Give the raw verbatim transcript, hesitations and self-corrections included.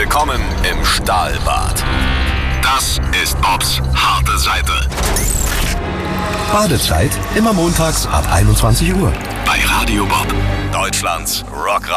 Willkommen im Stahlbad. Das ist Bobs harte Seite. Badezeit immer montags ab einundzwanzig Uhr. Bei Radio Bob, Deutschlands Rockradio.